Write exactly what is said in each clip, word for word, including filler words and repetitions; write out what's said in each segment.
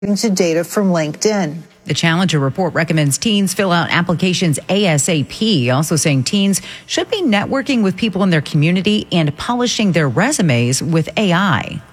To data from LinkedIn. The Challenger report recommends teens fill out applications ASAP, also saying teens should be networking with people in their community and polishing their resumes with A I.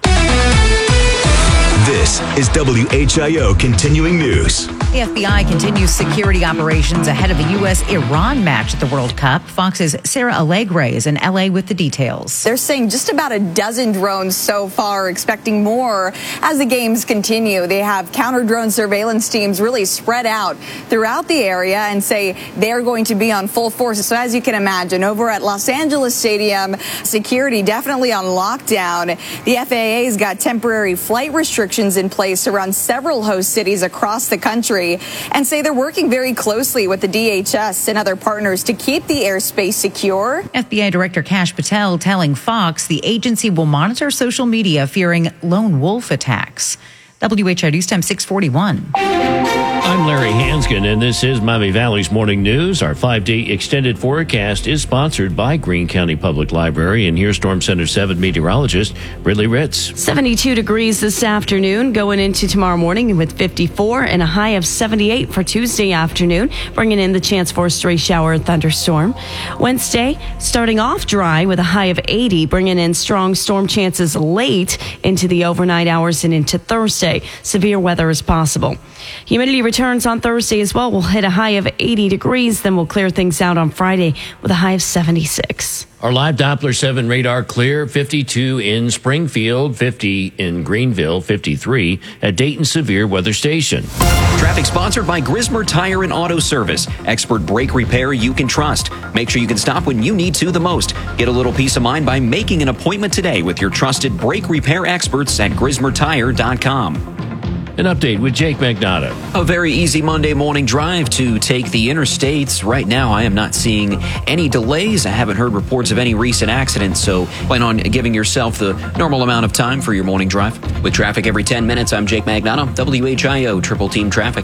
This is W H I O Continuing News. The F B I continues security operations ahead of the U S Iran match at the World Cup. Fox's Sarah Allegre is in L A with the details. They're saying just about a dozen drones so far, expecting more as the games continue. They have counter-drone surveillance teams really spread out throughout the area and say they're going to be on full force. So as you can imagine, over at Los Angeles Stadium, security definitely on lockdown. The F A A's got temporary flight restrictions in place around several host cities across the country and say they're working very closely with the D H S and other partners to keep the airspace secure. F B I Director Kash Patel telling Fox the agency will monitor social media fearing lone wolf attacks. W H I O News Time six forty-one. I'm Larry Hanskin, and this is Miami Valley's Morning News. Our five-day extended forecast is sponsored by Greene County Public Library. And here's Storm Center seven meteorologist Ridley Ritz. seventy-two degrees this afternoon, going into tomorrow morning with fifty-four and a high of seventy-eight for Tuesday afternoon, bringing in the chance for a stray shower and thunderstorm. Wednesday, starting off dry with a high of eighty, bringing in strong storm chances late into the overnight hours and into Thursday. Severe weather is possible. Humidity returns on Thursday as well. We'll hit a high of eighty degrees. Then we'll clear things out on Friday with a high of seventy-six. Our live Doppler seven radar clear, fifty-two in Springfield, fifty in Greenville, fifty-three at Dayton Severe Weather Station. Traffic sponsored by Grismer Tire and Auto Service. Expert brake repair you can trust. Make sure you can stop when you need to the most. Get a little peace of mind by making an appointment today with your trusted brake repair experts at grismer tire dot com. An update with Jake Magnotta. A very easy Monday morning drive to take the interstates. Right now, I am not seeing any delays. I haven't heard reports of any recent accidents, so plan on giving yourself the normal amount of time for your morning drive. With traffic every ten minutes, I'm Jake Magnotta, W H I O Triple Team Traffic.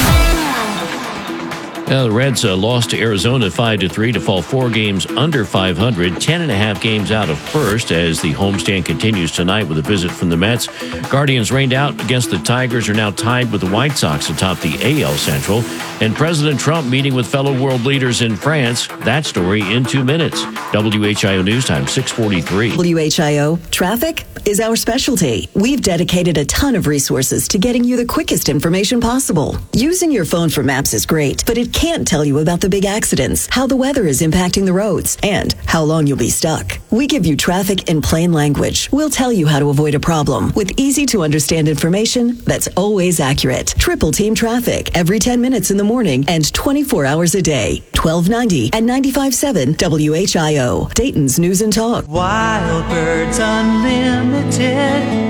Well, the Reds uh, lost to Arizona five to three to fall four games under five hundred, ten and a half games out of first as the homestand continues tonight with a visit from the Mets. Guardians rained out against the Tigers, are now tied with the White Sox atop the A L Central. And President Trump meeting with fellow world leaders in France. That story in two minutes. W H I O News Time six forty-three. W H I O traffic is our specialty. We've dedicated a ton of resources to getting you the quickest information possible. Using your phone for maps is great, but it can't tell you about the big accidents, how the weather is impacting the roads, and how long you'll be stuck. We give you traffic in plain language. We'll tell you how to avoid a problem with easy to understand information that's always accurate. Triple Team Traffic every ten minutes in the morning and twenty-four hours a day. twelve ninety and ninety-five point seven W H I O, Dayton's News and Talk. Wild Birds Unlimited.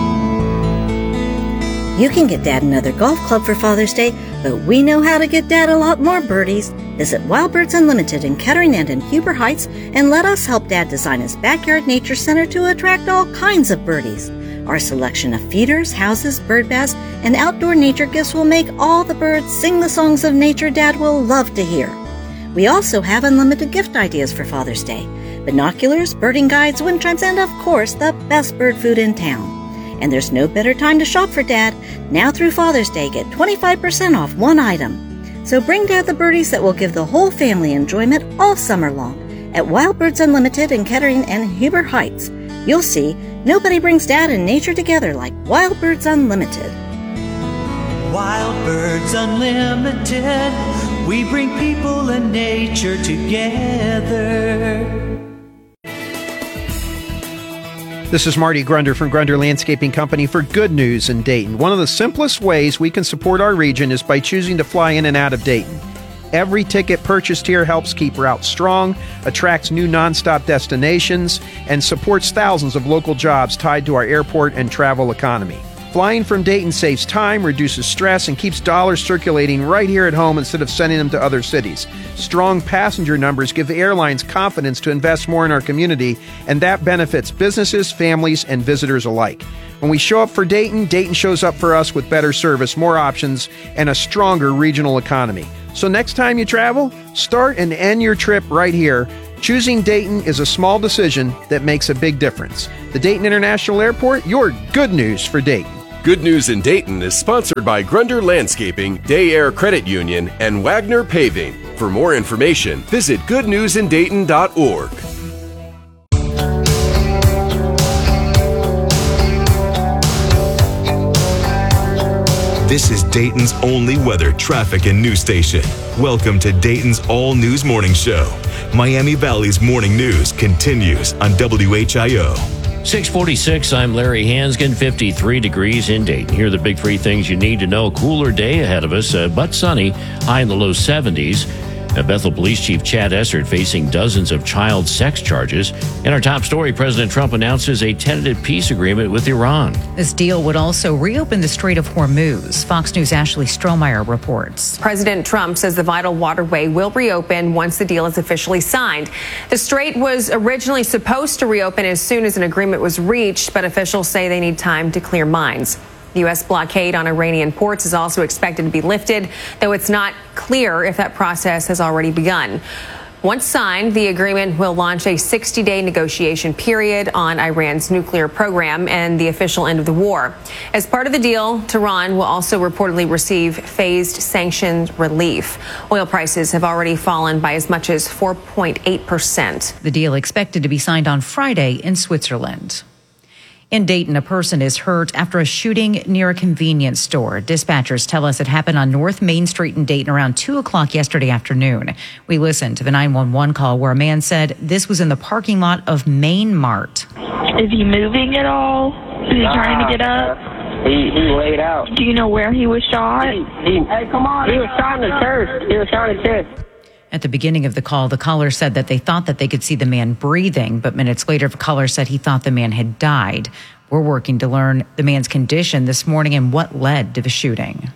You can get Dad another golf club for Father's Day, but we know how to get Dad a lot more birdies. Visit Wild Birds Unlimited in Kettering and in Huber Heights and let us help Dad design his backyard nature center to attract all kinds of birdies. Our selection of feeders, houses, bird baths, and outdoor nature gifts will make all the birds sing the songs of nature Dad will love to hear. We also have unlimited gift ideas for Father's Day. Binoculars, birding guides, wind chimes, and of course, the best bird food in town. And there's no better time to shop for Dad. Now through Father's Day, get twenty-five percent off one item. So bring Dad the birdies that will give the whole family enjoyment all summer long. At Wild Birds Unlimited in Kettering and Huber Heights, you'll see nobody brings Dad and nature together like Wild Birds Unlimited. Wild Birds Unlimited, we bring people and nature together. This is Marty Grunder from Grunder Landscaping Company for Good News in Dayton. One of the simplest ways we can support our region is by choosing to fly in and out of Dayton. Every ticket purchased here helps keep routes strong, attracts new nonstop destinations, and supports thousands of local jobs tied to our airport and travel economy. Flying from Dayton saves time, reduces stress, and keeps dollars circulating right here at home instead of sending them to other cities. Strong passenger numbers give the airlines confidence to invest more in our community, and that benefits businesses, families, and visitors alike. When we show up for Dayton, Dayton shows up for us with better service, more options, and a stronger regional economy. So next time you travel, start and end your trip right here. Choosing Dayton is a small decision that makes a big difference. The Dayton International Airport, your good news for Dayton. Good News in Dayton is sponsored by Grunder Landscaping, Day Air Credit Union, and Wagner Paving. For more information, visit good news in dayton dot org. This is Dayton's only weather, traffic, and news station. Welcome to Dayton's All News Morning Show. Miami Valley's morning news continues on W H I O. six forty-six, I'm Larry Hansgen, fifty-three degrees in Dayton. Here are the big three things you need to know. Cooler day ahead of us, uh, but sunny, high in the low seventies. Uh, Bethel Police Chief Chad Essert facing dozens of child sex charges. In our top story, President Trump announces a tentative peace agreement with Iran. This deal would also reopen the Strait of Hormuz. Fox News' Ashley Strohmeyer reports. President Trump says the vital waterway will reopen once the deal is officially signed. The strait was originally supposed to reopen as soon as an agreement was reached, but officials say they need time to clear mines. The U S blockade on Iranian ports is also expected to be lifted, though it's not clear if that process has already begun. Once signed, the agreement will launch a sixty-day negotiation period on Iran's nuclear program and the official end of the war. As part of the deal, Tehran will also reportedly receive phased sanctions relief. Oil prices have already fallen by as much as four point eight percent. The deal expected to be signed on Friday in Switzerland. In Dayton, a person is hurt after a shooting near a convenience store. Dispatchers tell us it happened on North Main Street in Dayton around two o'clock yesterday afternoon. We listened to the nine one one call where a man said this was in the parking lot of Main Mart. Is he moving at all? Is he trying to get up? He he laid out. Do you know where he was shot? He, he, hey, come on. He was shot in the chest. He was shot in the chest. At the beginning of the call, the caller said that they thought that they could see the man breathing, but minutes later, the caller said he thought the man had died. We're working to learn the man's condition this morning and what led to the shooting.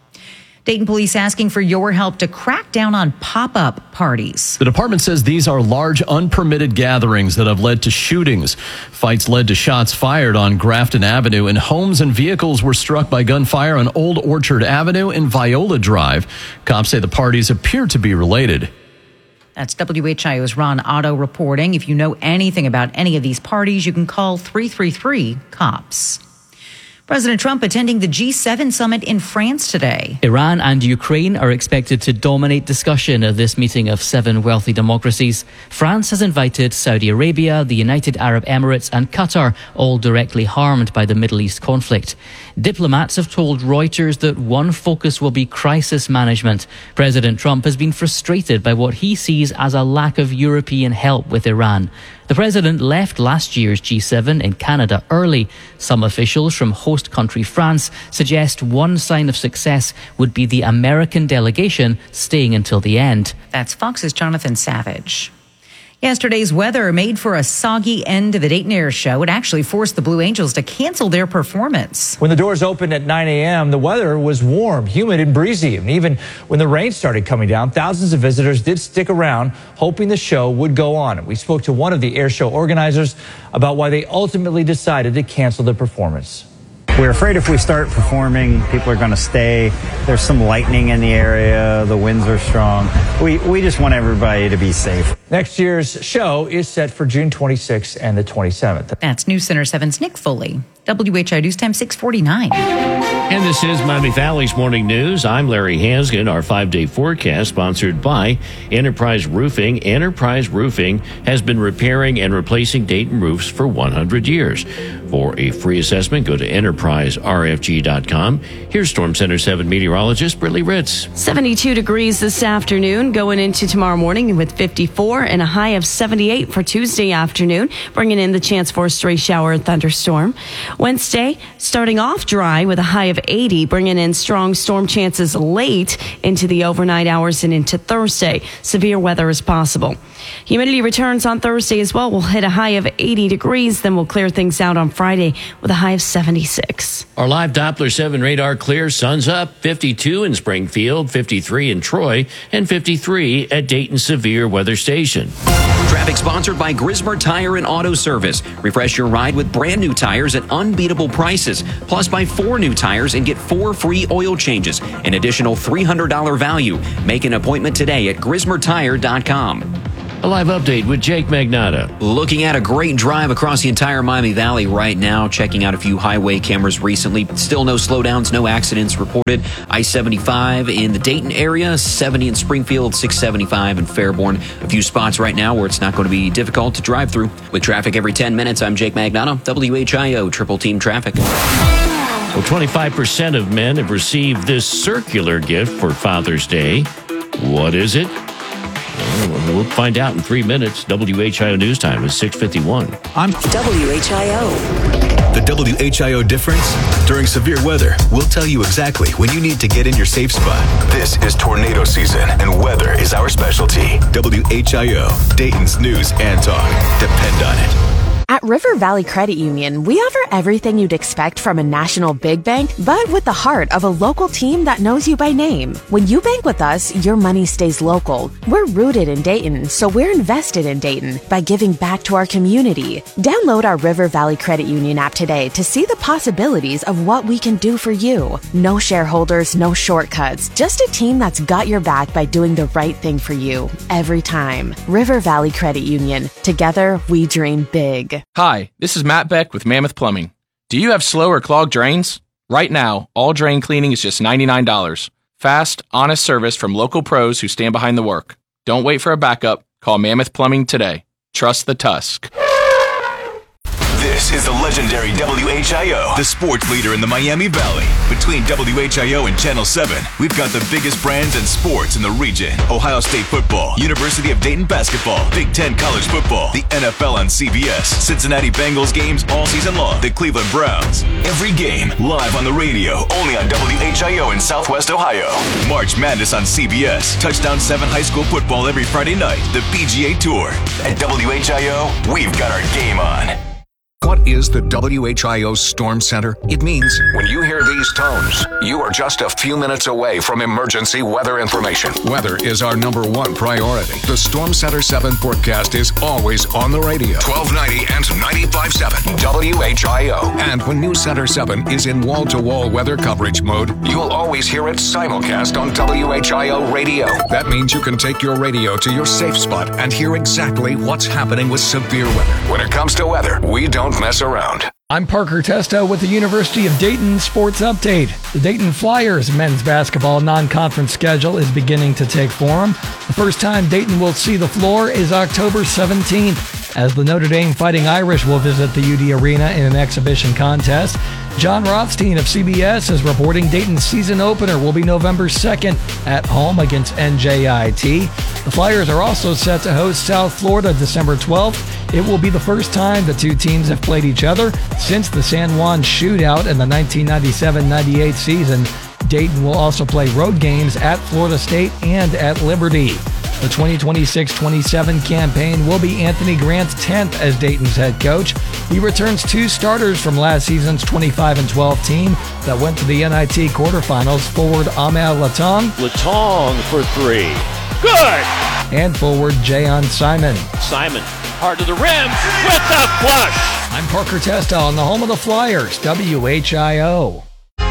Dayton police asking for your help to crack down on pop-up parties. The department says these are large, unpermitted gatherings that have led to shootings. Fights led to shots fired on Grafton Avenue, and homes and vehicles were struck by gunfire on Old Orchard Avenue and Viola Drive. Cops say the parties appear to be related. That's W H I O's Ron Otto reporting. If you know anything about any of these parties, you can call three three three, COPS. President Trump attending the G seven summit in France today. Iran and Ukraine are expected to dominate discussion at this meeting of seven wealthy democracies. France has invited Saudi Arabia, the United Arab Emirates and Qatar, all directly harmed by the Middle East conflict. Diplomats have told Reuters that one focus will be crisis management. President Trump has been frustrated by what he sees as a lack of European help with Iran. The president left last year's G seven in Canada early. Some officials from host country France suggest one sign of success would be the American delegation staying until the end. That's Fox's Jonathan Savage. Yesterday's weather made for a soggy end to the Dayton Air Show. It actually forced the Blue Angels to cancel their performance. When the doors opened at nine a.m., the weather was warm, humid, and breezy. And even when the rain started coming down, thousands of visitors did stick around, hoping the show would go on. We spoke to one of the air show organizers about why they ultimately decided to cancel the performance. We're afraid if we start performing, people are going to stay. There's some lightning in the area. The winds are strong. We we just want everybody to be safe. Next year's show is set for June twenty-sixth and the twenty-seventh. That's News Center seven's Nick Foley. W H I News Time six forty-nine. And this is Miami Valley's Morning News. I'm Larry Hansgen. Our five-day forecast sponsored by Enterprise Roofing. Enterprise Roofing has been repairing and replacing Dayton roofs for one hundred years. For a free assessment, go to enterprise r f g dot com. Here's Storm Center seven meteorologist Brittany Ritz. seventy-two degrees this afternoon, going into tomorrow morning with fifty-four and a high of seventy-eight for Tuesday afternoon, bringing in the chance for a stray shower and thunderstorm. Wednesday, starting off dry with a high of eighty, bringing in strong storm chances late into the overnight hours and into Thursday. Severe weather is possible. Humidity returns on Thursday as well. We'll hit a high of eighty degrees, then we'll clear things out on Friday with a high of seventy-six. Our live Doppler seven radar clear, sun's up, fifty-two in Springfield, fifty-three in Troy, and fifty-three at Dayton Severe Weather Station. Traffic sponsored by Grismer Tire and Auto Service. Refresh your ride with brand new tires at unbeatable prices. Plus, buy four new tires and get four free oil changes. An additional three hundred dollars value. Make an appointment today at grismer tire dot com. A live update with Jake Magnotta. Looking at a great drive across the entire Miami Valley right now, checking out a few highway cameras recently. Still no slowdowns, no accidents reported. I seventy-five in the Dayton area, seventy in Springfield, six seventy-five in Fairborn. A few spots right now where it's not going to be difficult to drive through. With traffic every ten minutes, I'm Jake Magnotta, W H I O Triple Team Traffic. Well, twenty-five percent of men have received this circular gift for Father's Day. What is it? Well, we'll find out in three minutes. W H I O News Time is six fifty-one. I'm W H I O. The W H I O difference? During severe weather, we'll tell you exactly when you need to get in your safe spot. This is tornado season, and weather is our specialty. W H I O, Dayton's news and talk. Depend on it. At River Valley Credit Union, we offer everything you'd expect from a national big bank, but with the heart of a local team that knows you by name. When you bank with us, your money stays local. We're rooted in Dayton, so we're invested in Dayton by giving back to our community. Download our River Valley Credit Union app today to see the possibilities of what we can do for you. No shareholders, no shortcuts, just a team that's got your back by doing the right thing for you every time. River Valley Credit Union. Together, we dream big. Hi, this is Matt Beck with Mammoth Plumbing. Do you have slow or clogged drains? Right now, all drain cleaning is just ninety-nine dollars. Fast, honest service from local pros who stand behind the work. Don't wait for a backup. Call Mammoth Plumbing today. Trust the Tusk. This is the legendary W H I O, the sports leader in the Miami Valley. Between W H I O and Channel seven, we've got the biggest brands and sports in the region. Ohio State football, University of Dayton basketball, Big Ten college football, the N F L on C B S, Cincinnati Bengals games all season long, the Cleveland Browns. Every game live on the radio, only on W H I O in Southwest Ohio. March Madness on C B S, Touchdown seven high school football every Friday night, the P G A Tour. At W H I O, we've got our game on. What is the W H I O Storm Center? It means when you hear these tones, you are just a few minutes away from emergency weather information. Weather is our number one priority. The Storm Center seven forecast is always on the radio. twelve ninety and ninety-five point seven W H I O. And when News Center seven is in wall-to-wall weather coverage mode, you'll always hear it simulcast on W H I O radio. That means you can take your radio to your safe spot and hear exactly what's happening with severe weather. When it comes to weather, we don't mess around. I'm Parker Testo with the University of Dayton Sports Update. The Dayton Flyers men's basketball non-conference schedule is beginning to take form. The first time Dayton will see the floor is October seventeenth, as the Notre Dame Fighting Irish will visit the U D Arena in an exhibition contest. John Rothstein of C B S is reporting Dayton's season opener will be November second at home against N J I T. The Flyers are also set to host South Florida December twelfth. It will be the first time the two teams have played each other since the San Juan shootout in the nineteen ninety-seven ninety-eight season. Dayton will also play road games at Florida State and at Liberty. The twenty twenty-six twenty-seven campaign will be Anthony Grant's tenth as Dayton's head coach. He returns two starters from last season's twenty-five and twelve team that went to the N I T quarterfinals, forward Amal Latong. Latong for three. Good! And forward Jayon Simon. Simon, hard to the rim with the flush. I'm Parker Testo on the home of the Flyers, W H I O.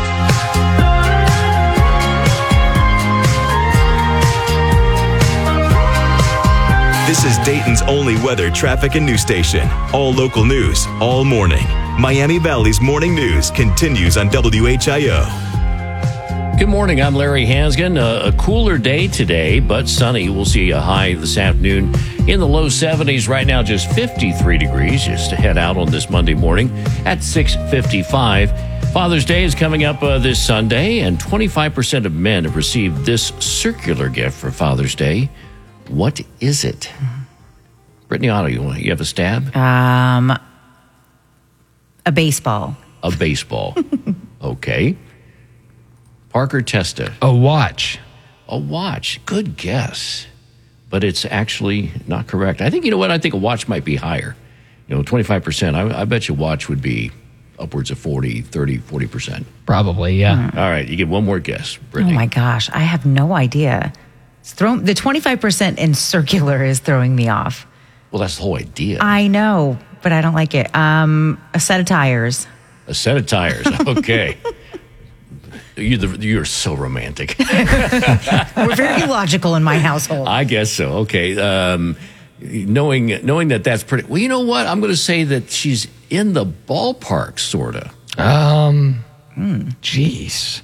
This is Dayton's only weather, traffic, and news station. All local news, all morning. Miami Valley's morning news continues on W H I O. Good morning, I'm Larry Hansgen. A, a cooler day today, but sunny. We'll see a high this afternoon in the low seventies. Right now, just fifty-three degrees just to head out on this Monday morning at six fifty-five. Father's Day is coming up uh, this Sunday, and twenty-five percent of men have received this circular gift for Father's Day. What is it? Brittany Otto, you, want, you have a stab? Um, a baseball. A baseball. Okay. Parker Testa. A watch. A watch. Good guess. But it's actually not correct. I think, you know what? I think a watch might be higher. You know, twenty-five percent. I, I bet you watch would be upwards of forty, thirty, forty percent. Probably, yeah. Mm. All right. You get one more guess, Brittany. Oh, my gosh. I have no idea. It's throw, the twenty-five percent in circular is throwing me off. Well, that's the whole idea. I know, but I don't like it. Um, a set of tires. A set of tires. Okay. you, the, you're so romantic. We're very logical in my household. I guess so. Okay. Um, knowing knowing that that's pretty. Well, you know what? I'm going to say that she's in the ballpark, sorta. Um, jeez,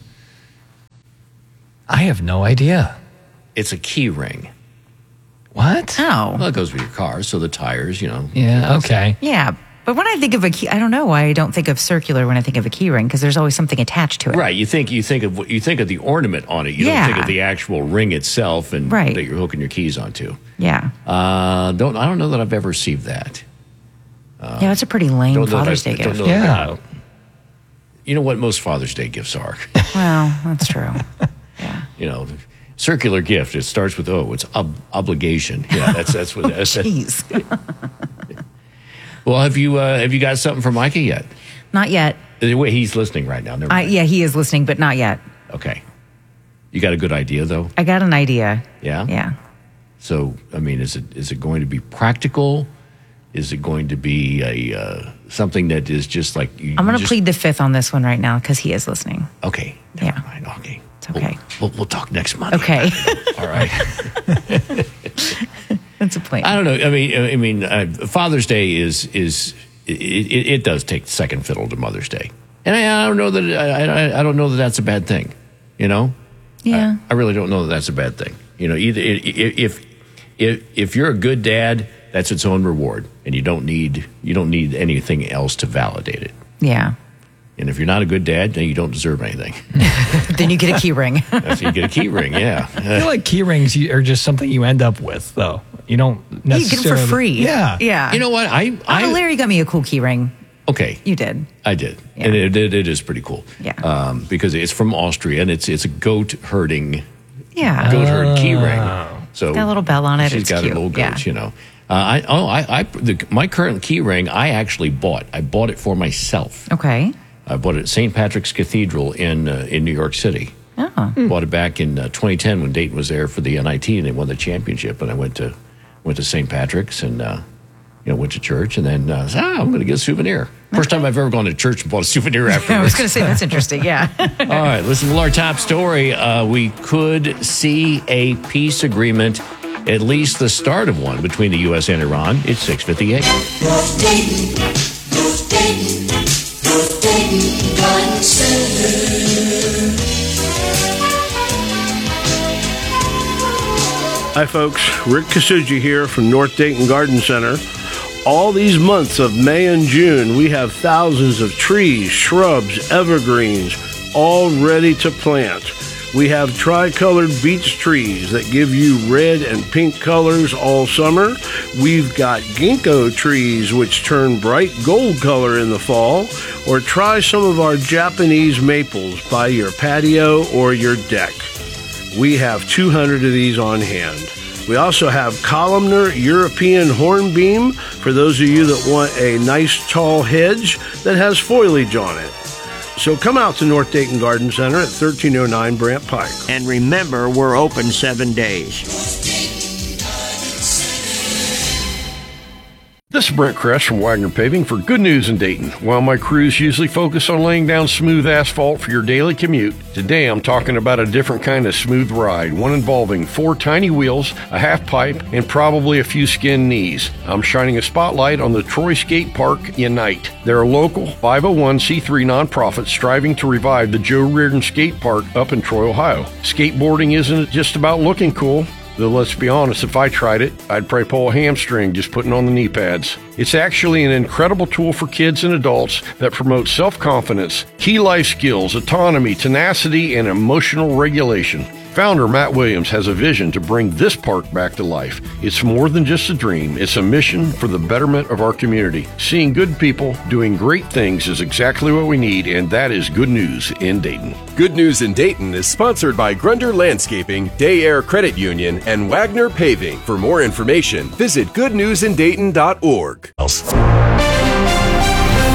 I have no idea. It's a key ring. What? Oh. Well, it goes with your car, so the tires, you know. Yeah. Okay. Yeah. But when I think of a key, I don't know why I don't think of circular when I think of a key ring, because there's always something attached to it. Right. You think you think of you think of the ornament on it. You Yeah. don't think of the actual ring itself and Right. that you're hooking your keys onto. Yeah. Uh, don't I don't know that I've ever received that. Uh, yeah, it's a pretty lame don't know that Father's I- Day don't gift. know that Yeah. I- you know what most Father's Day gifts are? Well, that's true. You know, circular gift. It starts with oh, it's ob- obligation. Yeah, that's that's what. That's, Jeez. well, have you uh, have you got something for Micah yet? Not yet. Uh, Wait, he's listening right now. Never I, mind. yeah, he is listening, but not yet. Okay, you got a good idea though. I got an idea. Yeah. Yeah. So, I mean, is it is it going to be practical? Is it going to be a uh, something that is just like you, I'm going you to just- plead the fifth on this one right now because he is listening. Okay. Yeah. Mind. Okay. It's okay. We'll, we'll, we'll talk next month. Okay. All right. That's a plan. I don't know. I mean, I mean, uh, Father's Day is is it, it, it does take second fiddle to Mother's Day, and I, I don't know that I, I I don't know that that's a bad thing. You know. Yeah. I, I really don't know that that's a bad thing. You know, either if if if you're a good dad, that's its own reward, and you don't need you don't need anything else to validate it. Yeah. And if you're not a good dad, then you don't deserve anything. Then you get a key ring. That's, you get a key ring, yeah. I feel like key rings you- are just something you end up with, though. You don't You necessarily get them for free. Yeah. Yeah. You know what? I I oh, Larry got me a cool key ring. okay. You did. I did, and it, it, it is pretty cool. Yeah. um, because it's from Austria, and it's it's a goat herding, Yeah. goat herd key ring. So It's got a little bell on it. She's It's got cute. a little goat, Yeah. you know. Uh, I oh I, I the, my current key ring I actually bought. I bought it for myself. Okay. I bought it at Saint Patrick's Cathedral in uh, in New York City. Oh. Bought it back in uh, twenty ten when Dayton was there for the N I T and they won the championship. And I went to went to Saint Patrick's and uh, you know went to church and then uh, said, ah, I'm going to get a souvenir. First time I've ever gone to church and bought a souvenir afterwards. I was going to say that's interesting. Yeah. All right, listen to our top story. Uh, we could see a peace agreement, at least the start of one, between the U S and Iran. It's six fifty-eight. North Dayton, North Dayton, North Dayton Garden Center. Hi, folks. Rick Kasuji here from North Dayton Garden Center. All these months of May and June, we have thousands of trees, shrubs, evergreens, all ready to plant. We have tricolored beech trees that give you red and pink colors all summer. We've got ginkgo trees which turn bright gold color in the fall. Or try some of our Japanese maples by your patio or your deck. We have two hundred of these on hand. We also have columnar European hornbeam for those of you that want a nice tall hedge that has foliage on it. So come out to North Dayton Garden Center at thirteen oh nine Brant Pike. And remember, we're open seven days. This is Brent Kress from Wagner Paving for Good News in Dayton. While my crews usually focus on laying down smooth asphalt for your daily commute, today I'm talking about a different kind of smooth ride, one involving four tiny wheels, a half pipe, and probably a few skinned knees. I'm shining a spotlight on the Troy Skate Park Unite. They're a local five oh one c three nonprofit striving to revive the Joe Reardon Skate Park up in Troy, Ohio. Skateboarding isn't just about looking cool. Though let's be honest, if I tried it, I'd probably pull a hamstring just putting on the knee pads. It's actually an incredible tool for kids and adults that promotes self-confidence, key life skills, autonomy, tenacity, and emotional regulation. Founder Matt Williams has a vision to bring this park back to life. It's more than just a dream. It's a mission for the betterment of our community. Seeing good people doing great things is exactly what we need, and that is Good News in Dayton. Good News in Dayton is sponsored by Grunder Landscaping, Day Air Credit Union, and Wagner Paving. For more information, visit good news in dayton dot org.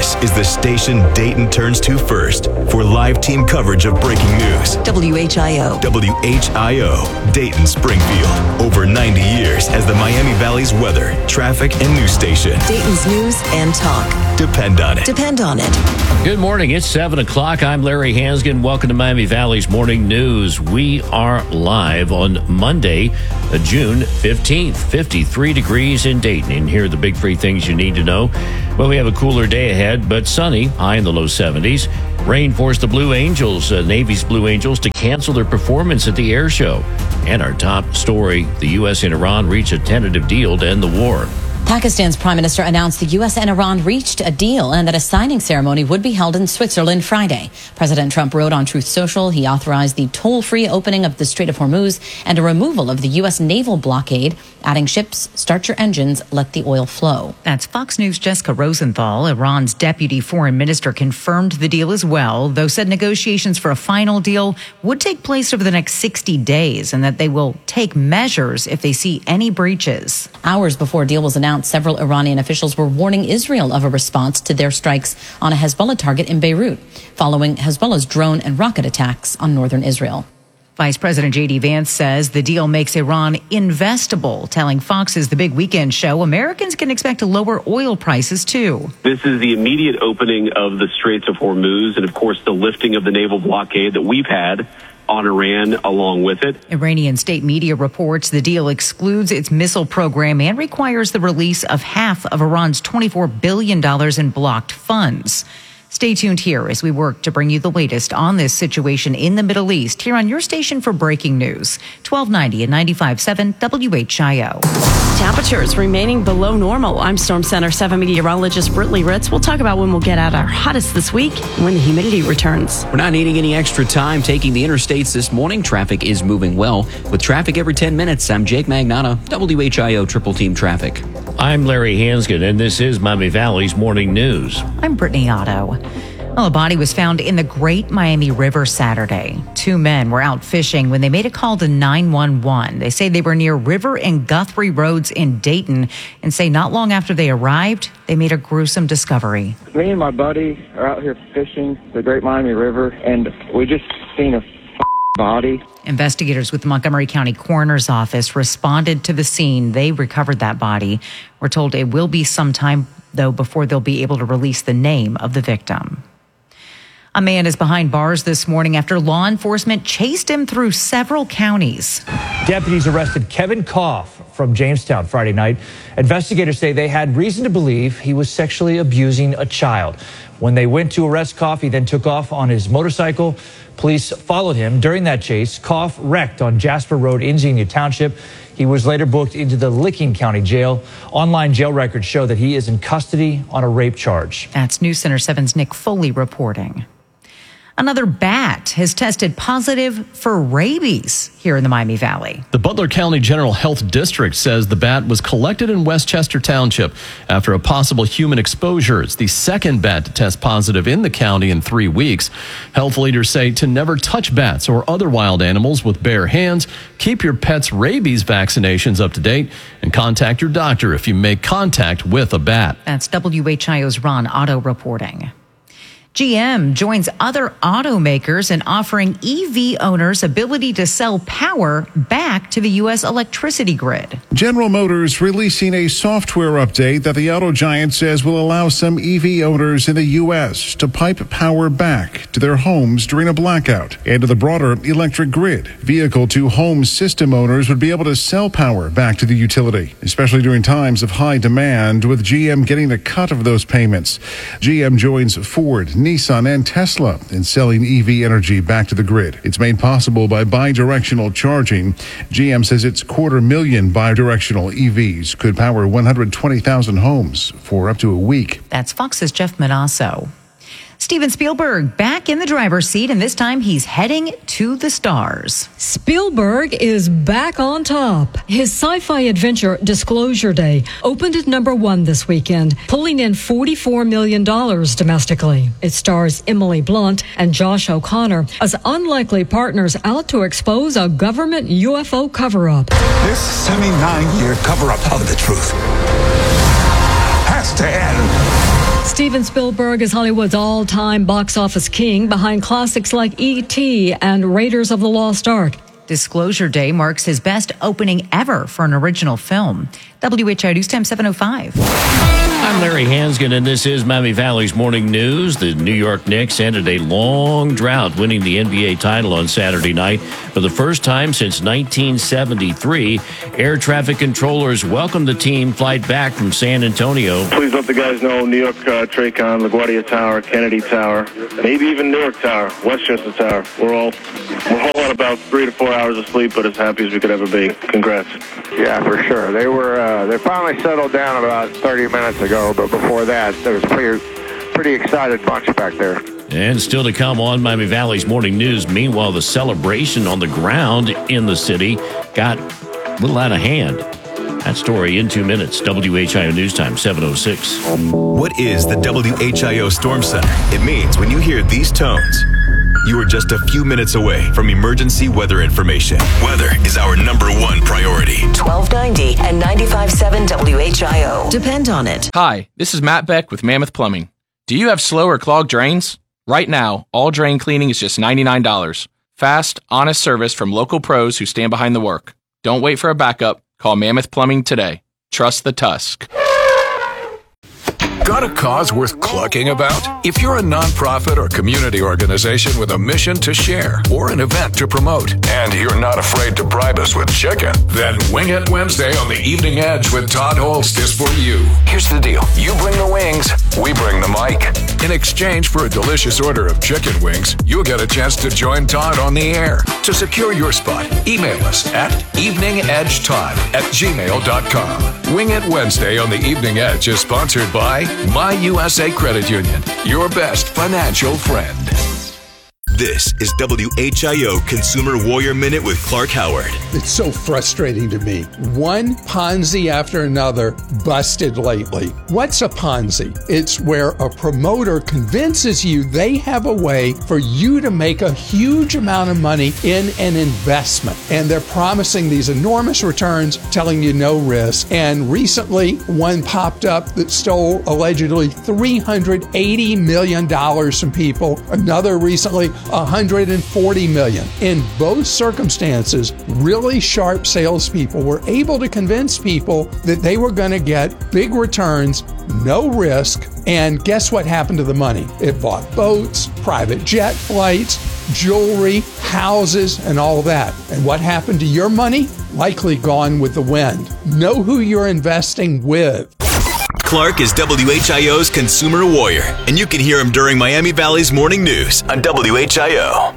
This is the station Dayton turns to first for live team coverage of breaking news. W H I O. W H I O, Dayton Springfield. Over ninety years as the Miami Valley's weather, traffic, and news station. Dayton's news and talk. Depend on it. Depend on it. Good morning. It's seven o'clock. I'm Larry Hansgen. Welcome to Miami Valley's Morning News. We are live on Monday, June fifteenth. fifty-three degrees in Dayton. And here are the big three things you need to know. Well, we have a cooler day ahead, but sunny, high in the low seventies. Rain forced the Blue Angels, uh, Navy's Blue Angels, to cancel their performance at the air show. And our top story, the U S and Iran reach a tentative deal to end the war. Pakistan's prime minister announced the U S and Iran reached a deal and that a signing ceremony would be held in Switzerland Friday. President Trump wrote on Truth Social he authorized the toll-free opening of the Strait of Hormuz and a removal of the U S naval blockade, adding ships, start your engines, let the oil flow. That's Fox News' Jessica Rosenthal. Iran's deputy foreign minister confirmed the deal as well, though said negotiations for a final deal would take place over the next sixty days and that they will take measures if they see any breaches. Hours before a deal was announced, several Iranian officials were warning Israel of a response to their strikes on a Hezbollah target in Beirut, following Hezbollah's drone and rocket attacks on northern Israel. Vice President J D Vance says the deal makes Iran investable, telling Fox's The Big Weekend Show Americans can expect to lower oil prices, too. This is the immediate opening of the Straits of Hormuz and, of course, the lifting of the naval blockade that we've had on Iran along with it. Iranian state media reports the deal excludes its missile program and requires the release of half of Iran's twenty-four billion dollars in blocked funds. Stay tuned here as we work to bring you the latest on this situation in the Middle East here on your station for breaking news, twelve ninety and ninety-five point seven W H I O. Temperatures remaining below normal. I'm Storm Center seven meteorologist Britley Ritz. We'll talk about when we'll get at our hottest this week and when the humidity returns. We're not needing any extra time taking the interstates this morning. Traffic is moving well. With traffic every ten minutes, I'm Jake Magnotta, W H I O Triple Team Traffic. I'm Larry Hansgen, and this is Miami Valley's Morning News. I'm Brittany Otto. Well, a body was found in the Great Miami River Saturday. Two men were out fishing when they made a call to nine one one. They say they were near River and Guthrie Roads in Dayton and say not long after they arrived, they made a gruesome discovery. Me and my buddy are out here fishing the Great Miami River, and we just seen a f- body. Investigators with the Montgomery County Coroner's Office responded to the scene. They recovered that body. We're told it will be some time, though, before they'll be able to release the name of the victim. A man is behind bars this morning after law enforcement chased him through several counties. Deputies arrested Kevin Koff from Jamestown Friday night. Investigators say they had reason to believe he was sexually abusing a child. When they went to arrest Koff, he then took off on his motorcycle. Police followed him. During that chase, Koff wrecked on Jasper Road in Xenia Township. He was later booked into the Licking County Jail. Online jail records show that he is in custody on a rape charge. That's News Center seven's Nick Foley reporting. Another bat has tested positive for rabies here in the Miami Valley. The Butler County General Health District says the bat was collected in Westchester Township after a possible human exposure. It's the second bat to test positive in the county in three weeks. Health leaders say to never touch bats or other wild animals with bare hands, keep your pet's rabies vaccinations up to date, and contact your doctor if you make contact with a bat. That's W H I O's Ron Otto reporting. G M joins other automakers in offering E V owners ability to sell power back to the U S electricity grid. General Motors releasing a software update that the auto giant says will allow some E V owners in the U S to pipe power back to their homes during a blackout and to the broader electric grid. Vehicle-to-home system owners would be able to sell power back to the utility, especially during times of high demand, with G M getting a cut of those payments. G M joins Ford, Nissan, and Tesla in selling E V energy back to the grid. It's made possible by bidirectional charging. G M says its quarter million bidirectional E Vs could power one hundred twenty thousand homes for up to a week. That's Fox's Jeff Manasso. Steven Spielberg back in the driver's seat, and this time he's heading to the stars. Spielberg is back on top. His sci-fi adventure Disclosure Day opened at number one this weekend, pulling in forty-four million dollars domestically. It stars Emily Blunt and Josh O'Connor as unlikely partners out to expose a government U F O cover-up. This seventy-nine year cover-up of the truth has to end. Steven Spielberg is Hollywood's all-time box office king, behind classics like E T and Raiders of the Lost Ark. Disclosure Day marks his best opening ever for an original film. W H I News Time seven oh five. I'm Larry Hansgen, and this is Miami Valley's Morning News. The New York Knicks ended a long drought, winning the N B A title on Saturday night. For the first time since nineteen seventy-three, air traffic controllers welcomed the team flight back from San Antonio. Please let the guys know New York uh, Tracon, LaGuardia Tower, Kennedy Tower, maybe even Newark Tower, Westchester Tower. We're all we're all on about three to four hours of sleep, but as happy as we could ever be. Congrats. Yeah, for sure. They were uh, they finally settled down about thirty minutes ago, but before that, there was a pretty, pretty excited bunch back there. And still to come on Miami Valley's Morning News. Meanwhile, the celebration on the ground in the city got a little out of hand. That story in two minutes. W H I O News Time, seven oh six. What is the W H I O Storm Center? It means when you hear these tones, you are just a few minutes away from emergency weather information. Weather is our number one priority. twelve ninety and ninety-five point seven W H I O. Depend on it. Hi, this is Matt Beck with Mammoth Plumbing. Do you have slow or clogged drains? Right now, all drain cleaning is just ninety-nine dollars. Fast, honest service from local pros who stand behind the work. Don't wait for a backup. Call Mammoth Plumbing today. Trust the Tusk. Got a cause worth clucking about? If you're a nonprofit or community organization with a mission to share or an event to promote, and you're not afraid to bribe us with chicken, then Wing It Wednesday on the Evening Edge with Todd Holst is for you. Here's the deal. You bring the wings, we bring the mic. In exchange for a delicious order of chicken wings, you'll get a chance to join Todd on the air. To secure your spot, email us at eveningedgetodd at gmail dot com. Wing It Wednesday on the Evening Edge is sponsored by My U S A Credit Union, your best financial friend. This is W H I O Consumer Warrior Minute with Clark Howard. It's so frustrating to me. One Ponzi after another busted lately. What's a Ponzi? It's where a promoter convinces you they have a way for you to make a huge amount of money in an investment. And they're promising these enormous returns, telling you no risk. And recently, one popped up that stole allegedly three hundred eighty million dollars from people. Another recently, one hundred forty million dollars. In both circumstances, really sharp salespeople were able to convince people that they were going to get big returns, no risk, and guess what happened to the money? It bought boats, private jet flights, jewelry, houses, and all that. And what happened to your money? Likely gone with the wind. Know who you're investing with. Clark is W H I O's Consumer Warrior, and you can hear him during Miami Valley's Morning News on W H I O.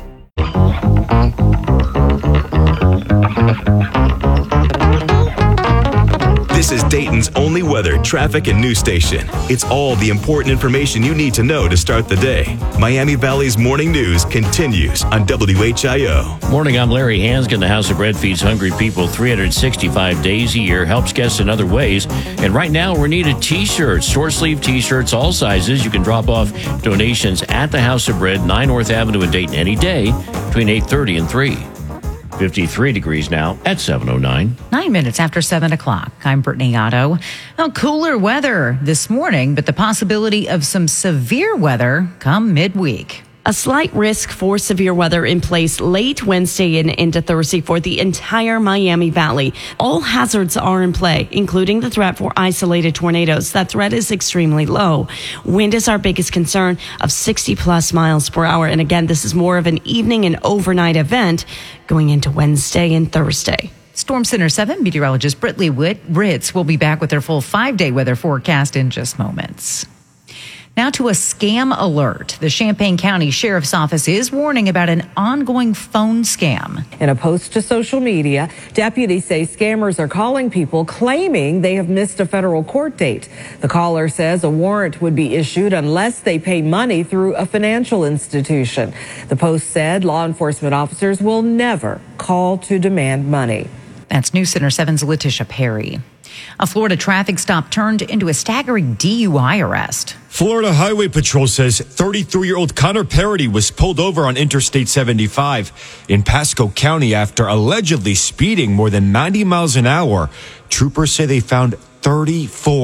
This is Dayton's only weather, traffic, and news station. It's all the important information you need to know to start the day. Miami Valley's Morning News continues on W H I O. Morning, I'm Larry Hansgen. The House of Bread feeds hungry people three hundred sixty-five days a year, helps guests in other ways. And right now, we're needed t-shirts, short-sleeve t-shirts, all sizes. You can drop off donations at the House of Bread, nine North Avenue in Dayton, any day between eight thirty and three. fifty-three degrees now at seven oh nine. Nine minutes after seven o'clock. I'm Brittany Otto. Well, cooler weather this morning, but the possibility of some severe weather come midweek. A slight risk for severe weather in place late Wednesday and into Thursday for the entire Miami Valley. All hazards are in play, including the threat for isolated tornadoes. That threat is extremely low. Wind is our biggest concern of sixty plus miles per hour. And again, this is more of an evening and overnight event going into Wednesday and Thursday. Storm Center seven meteorologist Britley Ritz will be back with their full five-day weather forecast in just moments. Now to a scam alert. The Champaign County Sheriff's Office is warning about an ongoing phone scam. In a post to social media, deputies say scammers are calling people claiming they have missed a federal court date. The caller says a warrant would be issued unless they pay money through a financial institution. The post said law enforcement officers will never call to demand money. That's News Center seven's Letitia Perry. A Florida traffic stop turned into a staggering D U I arrest. Florida Highway Patrol says thirty-three-year-old Connor Parody was pulled over on Interstate seventy-five in Pasco County after allegedly speeding more than ninety miles an hour. Troopers say they found thirty-four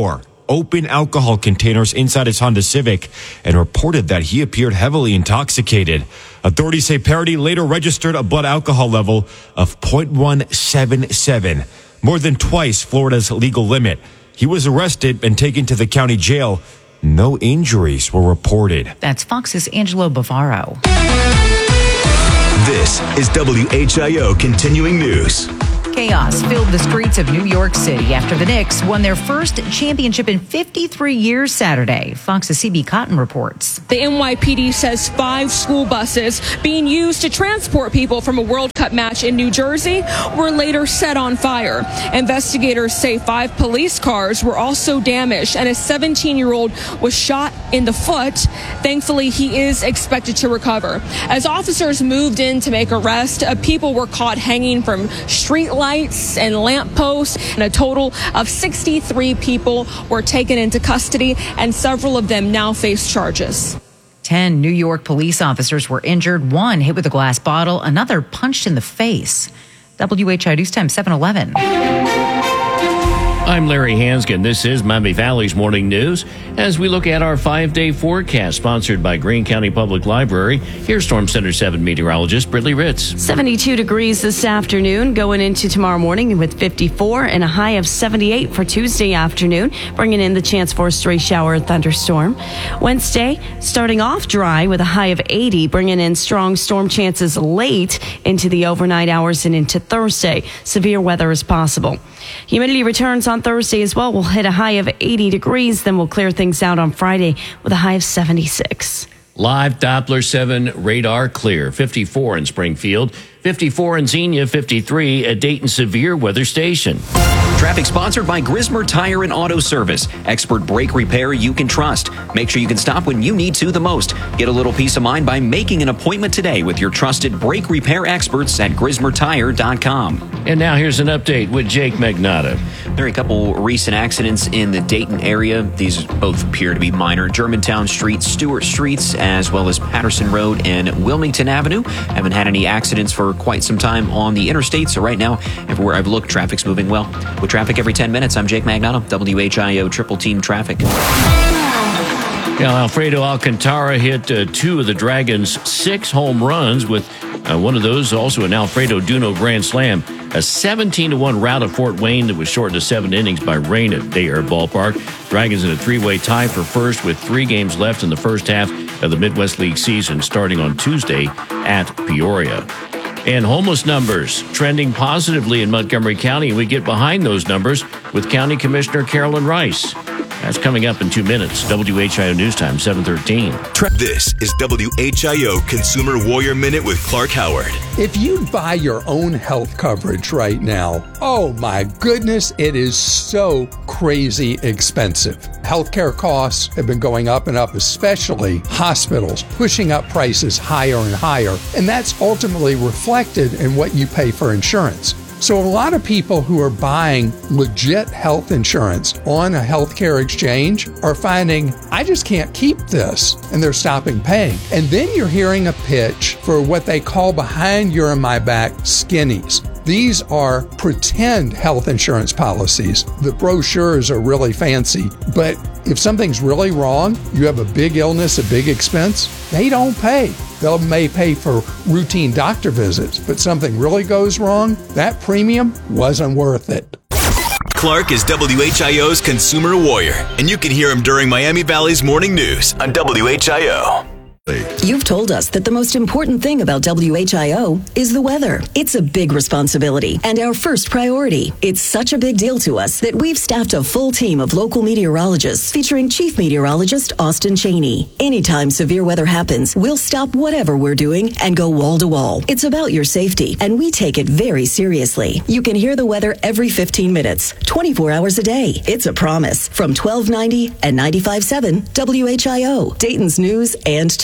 open alcohol containers inside his Honda Civic and reported that he appeared heavily intoxicated. Authorities say Parody later registered a blood alcohol level of zero point one seven seven, more than twice Florida's legal limit. He was arrested and taken to the county jail. No injuries were reported. That's Fox's Angelo Bavaro. This is W H I O Continuing News. Chaos filled the streets of New York City after the Knicks won their first championship in fifty-three years Saturday. Fox's C B Cotton reports. The N Y P D says five school buses being used to transport people from a World Cup match in New Jersey were later set on fire. Investigators say five police cars were also damaged and a seventeen-year-old was shot in the foot. Thankfully, he is expected to recover. As officers moved in to make arrests, uh, people were caught hanging from street lights and lampposts, and a total of sixty-three people were taken into custody, and several of them now face charges. Ten New York police officers were injured, one hit with a glass bottle, another punched in the face. W H I O News Time seven eleven. I'm Larry Hanskin. This is Miami Valley's Morning News. As we look at our five-day forecast sponsored by Greene County Public Library, here's Storm Center seven meteorologist Brittany Ritz. seventy-two degrees this afternoon, going into tomorrow morning with fifty-four and a high of seventy-eight for Tuesday afternoon, bringing in the chance for a stray shower or thunderstorm. Wednesday, starting off dry with a high of eighty, bringing in strong storm chances late into the overnight hours and into Thursday. Severe weather is possible. Humidity returns on Thursday as well. We'll hit a high of eighty degrees, then we'll clear things out on Friday with a high of seventy-six. Live Doppler seven radar clear. fifty-four in Springfield, fifty-four in Xenia, fifty-three at Dayton Severe Weather Station. Traffic sponsored by Grismer Tire and Auto Service. Expert brake repair you can trust. Make sure you can stop when you need to the most. Get a little peace of mind by making an appointment today with your trusted brake repair experts at grismer tire dot com. And now here's an update with Jake Magnotta. There are a couple recent accidents in the Dayton area. These both appear to be minor. Germantown Street, Stewart Streets, as well as Patterson Road and Wilmington Avenue. Haven't had any accidents for quite some time on the interstate, so right now, everywhere I've looked, traffic's moving well. With traffic every ten minutes, I'm Jake Magnotta, W H I O Triple Team Traffic. Now, Alfredo Alcantara hit uh, two of the Dragons' six home runs, with uh, one of those also an Alfredo Duno Grand Slam. A seventeen to one rout of Fort Wayne that was shortened to seven innings by rain at Day Air Ballpark. Dragons in a three-way tie for first with three games left in the first half of the Midwest League season, starting on Tuesday at Peoria. And homeless numbers trending positively in Montgomery County. We get behind those numbers with County Commissioner Carolyn Rice. That's coming up in two minutes. W H I O News Time, seven thirteen. This is W H I O Consumer Warrior Minute with Clark Howard. If you buy your own health coverage right now, oh my goodness, it is so crazy expensive. Healthcare costs have been going up and up, especially hospitals, pushing up prices higher and higher. And that's ultimately reflected in what you pay for insurance. So a lot of people who are buying legit health insurance on a healthcare exchange are finding, I just can't keep this, and they're stopping paying. And then you're hearing a pitch for what they call behind your and my back skinnies. These are pretend health insurance policies. The brochures are really fancy, but if something's really wrong, you have a big illness, a big expense, they don't pay. They may pay for routine doctor visits, but something really goes wrong, that premium wasn't worth it. Clark is W H I O's Consumer Warrior, and you can hear him during Miami Valley's Morning News on W H I O. You've told us that the most important thing about W H I O is the weather. It's a big responsibility and our first priority. It's such a big deal to us that we've staffed a full team of local meteorologists featuring Chief Meteorologist Austin Cheney. Anytime severe weather happens, we'll stop whatever we're doing and go wall to wall. It's about your safety, and we take it very seriously. You can hear the weather every fifteen minutes, twenty-four hours a day. It's a promise from twelve ninety and ninety-five point seven W H I O, Dayton's News and Talk. This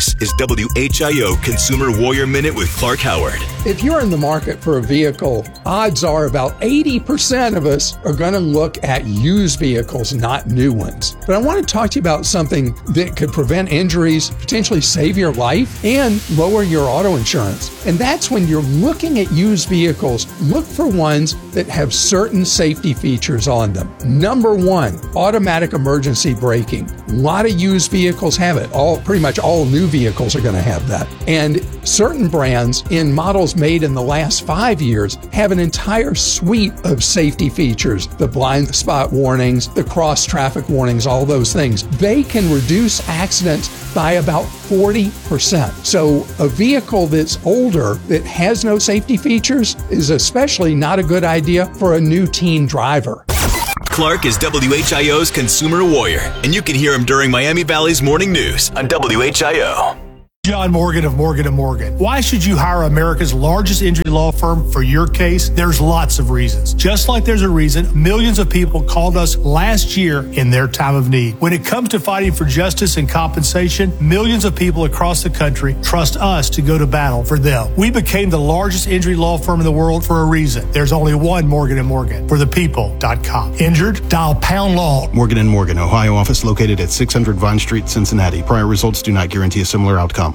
This is W H I O Consumer Warrior Minute with Clark Howard. If you're in the market for a vehicle, odds are about eighty percent of us are going to look at used vehicles, not new ones. But I want to talk to you about something that could prevent injuries, potentially save your life, and lower your auto insurance. And that's when you're looking at used vehicles, look for ones that have certain safety features on them. Number one, automatic emergency braking. A lot of used vehicles have it. All pretty much all new vehicles are going to have that. And certain brands in models made in the last five years have an entire suite of safety features. The blind spot warnings, the cross traffic warnings, all those things. They can reduce accidents by about forty percent. So a vehicle that's older that has no safety features is especially not a good idea for a new teen driver. Clark is W H I O's Consumer Warrior, and you can hear him during Miami Valley's Morning News on W H I O. John Morgan of Morgan and Morgan. Why should you hire America's largest injury law firm for your case? There's lots of reasons. Just like there's a reason millions of people called us last year in their time of need. When it comes to fighting for justice and compensation, millions of people across the country trust us to go to battle for them. We became the largest injury law firm in the world for a reason. There's only one Morgan and Morgan, for the people dot com. Injured? Dial pound law. Morgan and Morgan, Ohio office located at six hundred Vine Street, Cincinnati. Prior results do not guarantee a similar outcome.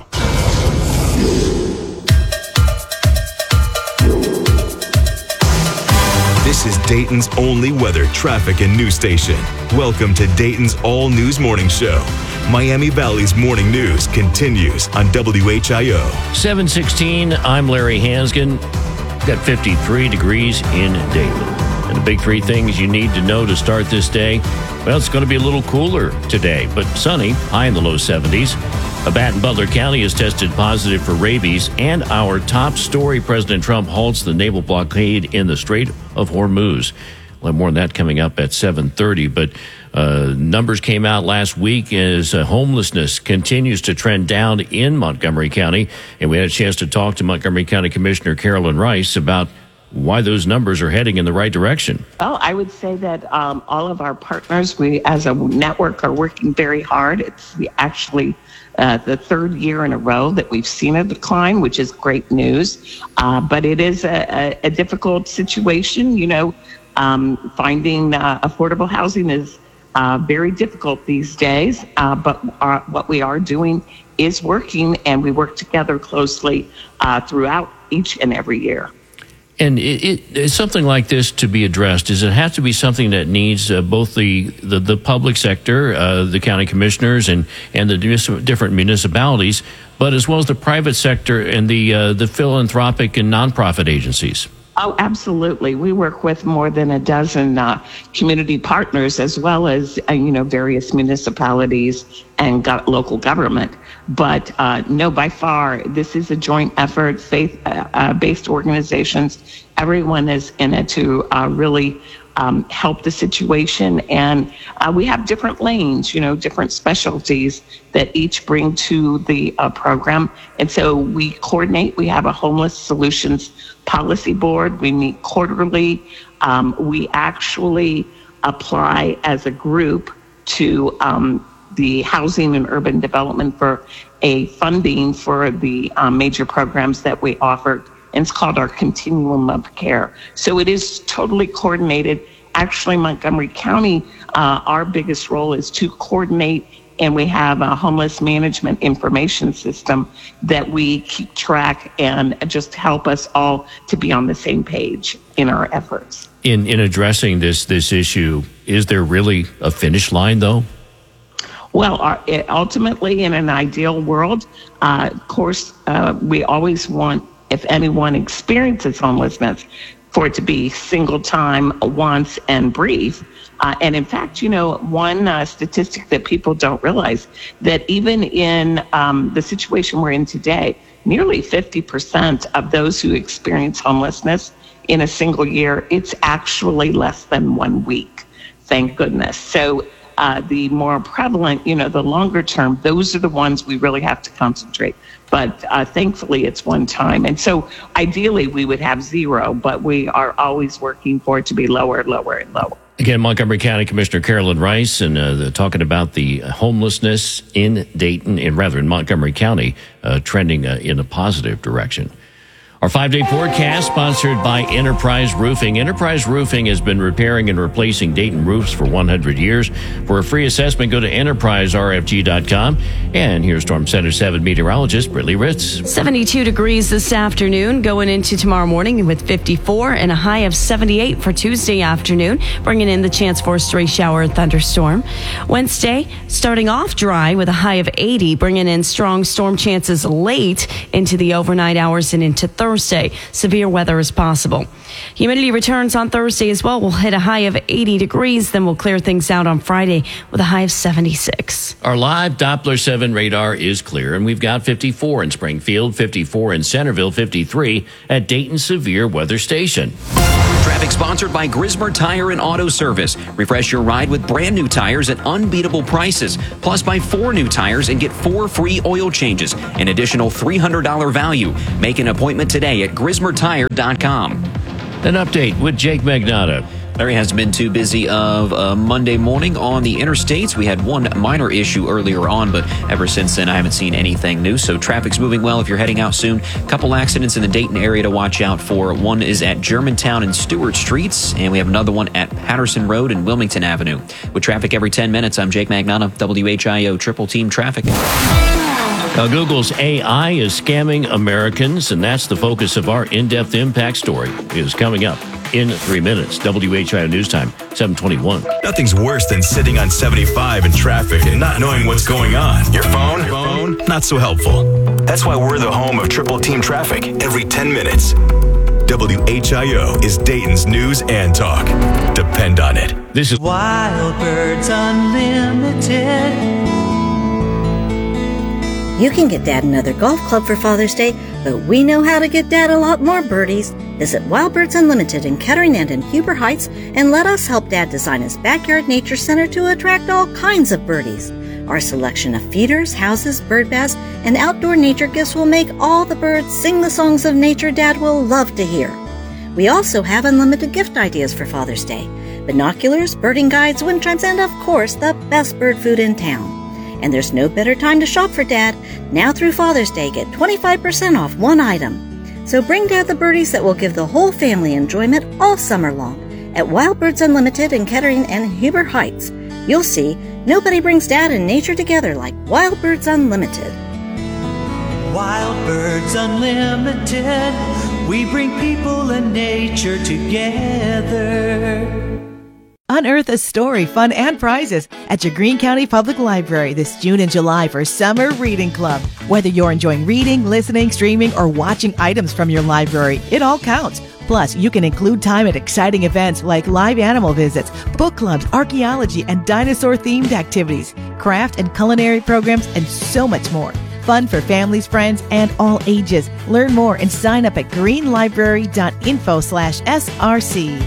This is Dayton's only weather, traffic, and news station. Welcome to Dayton's All News Morning Show. Miami Valley's morning news continues on W H I O. seven sixteen, I'm Larry Hansgen. Got fifty-three degrees in Dayton. And the big three things you need to know to start this day. Well, it's going to be a little cooler today, but sunny, high in the low seventies. Baton Butler County has tested positive for rabies, and our top story, President Trump halts the naval blockade in the Strait of Hormuz. We'll have more on that coming up at seven thirty, but uh, numbers came out last week as uh, homelessness continues to trend down in Montgomery County, and we had a chance to talk to Montgomery County Commissioner Carolyn Rice about why those numbers are heading in the right direction. Well, I would say that um, all of our partners, we as a network are working very hard. It's actually uh, the third year in a row that we've seen a decline, which is great news. Uh, but it is a, a, a difficult situation. You know, um, finding uh, affordable housing is uh, very difficult these days. Uh, but our, what we are doing is working, and we work together closely uh, throughout each and every year. And it, it, it's something like this to be addressed. Does it have to be something that needs uh, both the, the, the public sector, uh, the county commissioners, and, and the different municipalities, but as well as the private sector and the uh, the philanthropic and nonprofit agencies? Oh, absolutely. We work with more than a dozen uh, community partners, as well as, uh, you know, various municipalities and go- local government. But uh, no, by far, this is a joint effort, faith-based uh, organizations. Everyone is in it to uh, really um, help the situation. And uh, we have different lanes, you know, different specialties that each bring to the uh, program. And so we coordinate. We have a homeless solutions policy board. We meet quarterly. Um, we actually apply as a group to um, the Housing and Urban Development for a funding for the um, major programs that we offer. And it's called our Continuum of Care. So it is totally coordinated. Actually, Montgomery County, uh, our biggest role is to coordinate, and we have a homeless management information system that we keep track and just help us all to be on the same page in our efforts. In in addressing this this issue, is there really a finish line, though? Well, our, it, ultimately, in an ideal world, uh, of course, uh, we always want, if anyone experiences homelessness, for it to be single time, once, and brief. Uh, and in fact, you know, one uh, statistic that people don't realize, that even in um, the situation we're in today, nearly fifty percent of those who experience homelessness in a single year, it's actually less than one week. Thank goodness. So uh, the more prevalent, you know, the longer term, those are the ones we really have to concentrate. But uh, thankfully, it's one time. And so ideally, we would have zero, but we are always working for it to be lower, lower, and lower. Again, Montgomery County Commissioner Carolyn Rice, and uh, the, talking about the homelessness in Dayton, and rather in Montgomery County, uh, trending uh, in a positive direction. Our five-day forecast sponsored by Enterprise Roofing. Enterprise Roofing has been repairing and replacing Dayton roofs for one hundred years. For a free assessment, go to enterprise r f g dot com. And here's Storm Center seven meteorologist Brittany Ritz. seventy-two degrees this afternoon, going into tomorrow morning with fifty-four and a high of seventy-eight for Tuesday afternoon, bringing in the chance for a stray shower or thunderstorm. Wednesday, starting off dry with a high of eighty, bringing in strong storm chances late into the overnight hours and into Thursday. Thursday, severe weather is possible. Humidity returns on Thursday as well. We'll hit a high of eighty degrees. Then we'll clear things out on Friday with a high of seventy-six. Our live Doppler seven radar is clear, and we've got fifty-four in Springfield, fifty-four in Centerville, fifty-three at Dayton Severe Weather Station. Traffic sponsored by Grismer Tire and Auto Service. Refresh your ride with brand new tires at unbeatable prices. Plus, buy four new tires and get four free oil changes. An additional three hundred dollars value. Make an appointment today at grismer tire dot com. An update with Jake Magnotta. Larry has been too busy of a Monday morning on the interstates. We had one minor issue earlier on, but ever since then, I haven't seen anything new. So traffic's moving well if you're heading out soon. Couple accidents in the Dayton area to watch out for. One is at Germantown and Stewart Streets, and we have another one at Patterson Road and Wilmington Avenue. With traffic every ten minutes, I'm Jake Magnotta, W H I O Triple Team Traffic. Now, Google's A I is scamming Americans, and that's the focus of our in-depth impact story. It is coming up in three minutes. W H I O News Time, seven twenty-one. Nothing's worse than sitting on seventy-five in traffic and not knowing what's going on. Your phone? Your phone? Not so helpful. That's why we're the home of Triple Team Traffic every ten minutes. W H I O is Dayton's news and talk. Depend on it. This is Wild Birds Unlimited. You can get Dad another golf club for Father's Day, but we know how to get Dad a lot more birdies. Visit Wild Birds Unlimited in Kettering and in Huber Heights and let us help Dad design his backyard nature center to attract all kinds of birdies. Our selection of feeders, houses, bird baths, and outdoor nature gifts will make all the birds sing the songs of nature Dad will love to hear. We also have unlimited gift ideas for Father's Day. Binoculars, birding guides, wind chimes, and of course, the best bird food in town. And there's no better time to shop for Dad. Now through Father's Day, get twenty-five percent off one item. So bring Dad the birdies that will give the whole family enjoyment all summer long at Wild Birds Unlimited in Kettering and Huber Heights. You'll see, nobody brings Dad and nature together like Wild Birds Unlimited. Wild Birds Unlimited, we bring people and nature together. Unearth a story, fun, and prizes at your Greene County Public Library this June and July for Summer Reading Club. Whether you're enjoying reading, listening, streaming, or watching items from your library, it all counts. Plus, you can include time at exciting events like live animal visits, book clubs, archaeology, and dinosaur-themed activities, craft and culinary programs, and so much more. Fun for families, friends, and all ages. Learn more and sign up at greenlibrary.info slash SRC.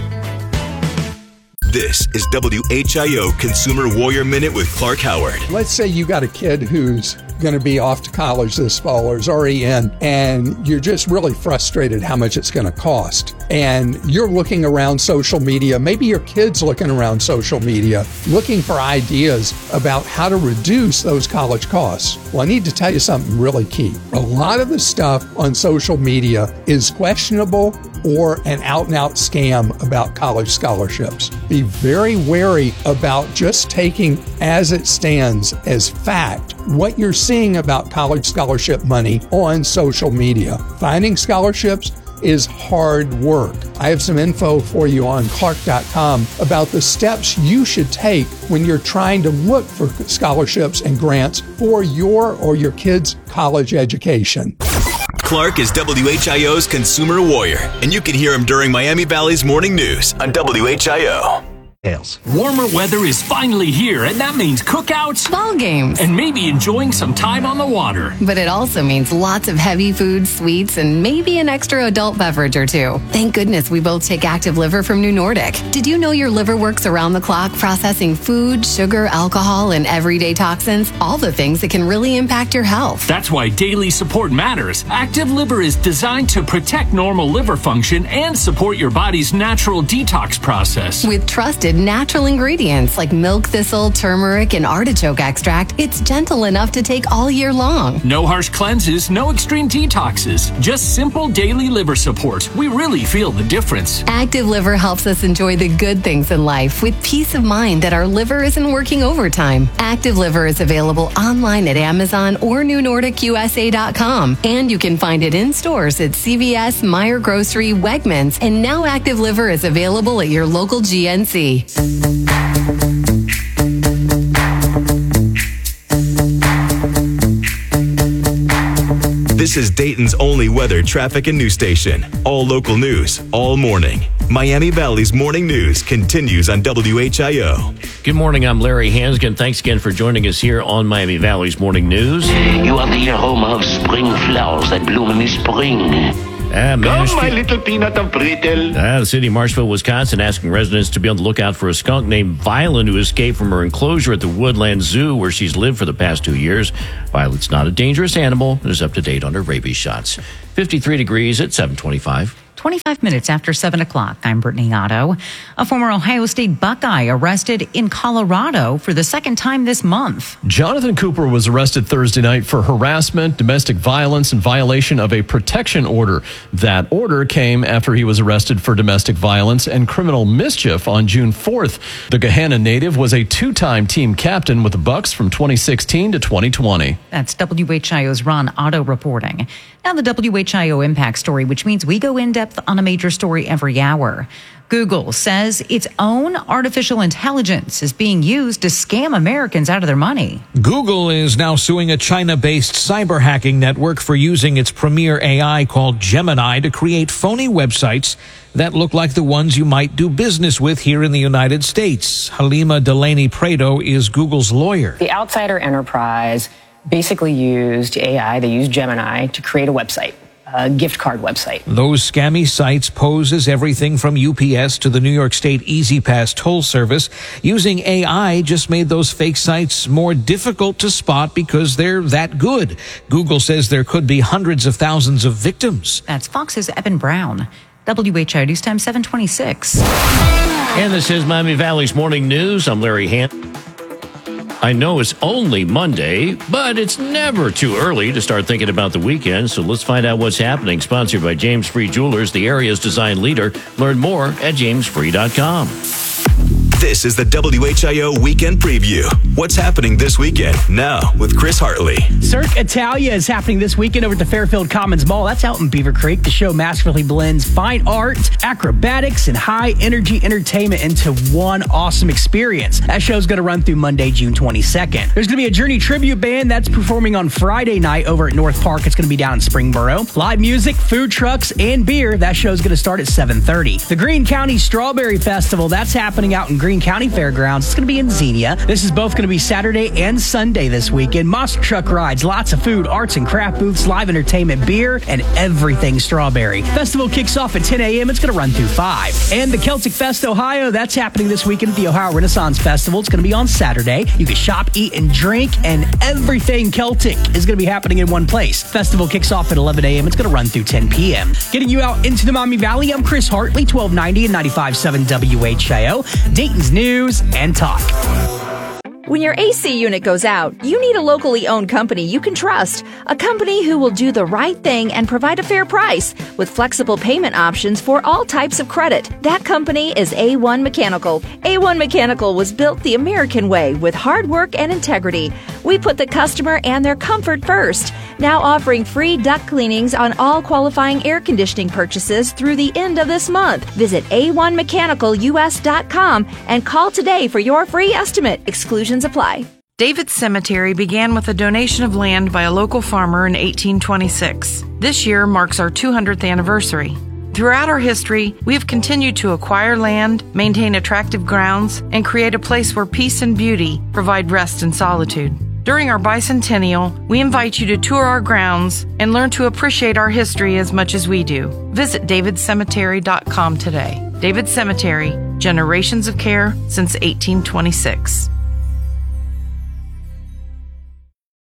This is W H I O Consumer Warrior Minute with Clark Howard. Let's say you got a kid who's going to be off to college this fall or is already in, and you're just really frustrated how much it's going to cost. And you're looking around social media, maybe your kid's looking around social media, looking for ideas about how to reduce those college costs. Well, I need to tell you something really key. A lot of the stuff on social media is questionable or an out-and-out scam about college scholarships. Be very wary about just taking as it stands as fact what you're seeing about college scholarship money on social media. Finding scholarships is hard work. I have some info for you on clark dot com about the steps you should take when you're trying to look for scholarships and grants for your or your kids' college education. Clark is W H I O's Consumer Warrior, and you can hear him during Miami Valley's Morning News on W H I O. Warmer weather is finally here, and that means cookouts, ball games, and maybe enjoying some time on the water. But it also means lots of heavy foods, sweets, and maybe an extra adult beverage or two. Thank goodness we both take Active Liver from New Nordic. Did you know your liver works around the clock processing food, sugar, alcohol, and everyday toxins? All the things that can really impact your health. That's why daily support matters. Active Liver is designed to protect normal liver function and support your body's natural detox process. With trusted blended natural ingredients like milk thistle, turmeric, and artichoke extract, it's gentle enough to take all year long. No harsh cleanses, no extreme detoxes, just simple daily liver support. We really feel the difference. Active Liver helps us enjoy the good things in life with peace of mind that our liver isn't working overtime. Active Liver is available online at Amazon or new nordic u s a dot com, and you can find it in stores at C V S, Meijer Grocery, Wegmans, and now Active Liver is available at your local G N C. This is Dayton's only weather, traffic, and news station. All local news, all morning. Miami Valley's morning news continues on W H I O. Good morning, I'm Larry Hansgen. Thanks again for joining us here on Miami Valley's morning news. You are the aroma of spring flowers that bloom in the spring. Ah, Come, my little peanut of brittle. Ah, the city of Marshville, Wisconsin, asking residents to be on the lookout for a skunk named Violet who escaped from her enclosure at the Woodland Zoo where she's lived for the past two years. Violet's not a dangerous animal and is up to date on her rabies shots. fifty-three degrees at seven twenty-five. twenty-five minutes after seven o'clock, I'm Brittany Otto. A former Ohio State Buckeye arrested in Colorado for the second time this month. Jonathan Cooper was arrested Thursday night for harassment, domestic violence, and violation of a protection order. That order came after he was arrested for domestic violence and criminal mischief on June fourth. The Gahanna native was a two-time team captain with the Bucks from twenty sixteen to twenty twenty. That's W H I O's Ron Otto reporting. Now the W H I O Impact Story, which means we go in depth on a major story every hour. Google says its own artificial intelligence is being used to scam Americans out of their money. Google is now suing a China-based cyber hacking network for using its premier A I called Gemini to create phony websites that look like the ones you might do business with here in the United States. Halima Delaney Prado is Google's lawyer. The Outsider Enterprise basically used A I, they used Gemini to create a website, a gift card website. Those scammy sites pose as everything from U P S to the New York State Easy Pass toll service. Using A I just made those fake sites more difficult to spot because they're that good. Google says there could be hundreds of thousands of victims. That's Fox's Eben Brown. W H I O News Time seven twenty-six. And this is Miami Valley's morning news. I'm Larry Hansgen. I know it's only Monday, but it's never too early to start thinking about the weekend. So let's find out what's happening. Sponsored by James Free Jewelers, the area's design leader. Learn more at james free dot com. This is the W H I O Weekend Preview. What's happening this weekend? Now with Chris Hartley. Cirque Italia is happening this weekend over at the Fairfield Commons Mall. That's out in Beaver Creek. The show masterfully blends fine art, acrobatics, and high-energy entertainment into one awesome experience. That show's going to run through Monday, June twenty-second. There's going to be a Journey tribute band that's performing on Friday night over at North Park. It's going to be down in Springboro. Live music, food trucks, and beer. That show's going to start at seven thirty. The Greene County Strawberry Festival, that's happening out in Greene County Fairgrounds. It's going to be in Xenia. This is both going to be Saturday and Sunday this weekend. Monster truck rides, lots of food, arts and craft booths, live entertainment, beer, and everything strawberry. Festival kicks off at ten a.m. It's going to run through five. And the Celtic Fest Ohio, that's happening this weekend at the Ohio Renaissance Festival. It's going to be on Saturday. You can shop, eat, and drink, and everything Celtic is going to be happening in one place. Festival kicks off at eleven a.m. It's going to run through ten p.m. Getting you out into the Miami Valley, I'm Chris Hartley, twelve ninety and ninety-five point seven W H I O, Dayton's News and Talk. When your A C unit goes out, you need a locally owned company you can trust. A company who will do the right thing and provide a fair price with flexible payment options for all types of credit. That company is A one Mechanical. A one Mechanical was built the American way with hard work and integrity. We put the customer and their comfort first. Now offering free duct cleanings on all qualifying air conditioning purchases through the end of this month. Visit A one mechanical U S dot com and call today for your free estimate. Exclusions apply. David's Cemetery began with a donation of land by a local farmer in eighteen twenty-six. This year marks our two hundredth anniversary. Throughout our history, we have continued to acquire land, maintain attractive grounds, and create a place where peace and beauty provide rest and solitude. During our bicentennial, we invite you to tour our grounds and learn to appreciate our history as much as we do. Visit david cemetery dot com today. David Cemetery, generations of care since eighteen twenty-six.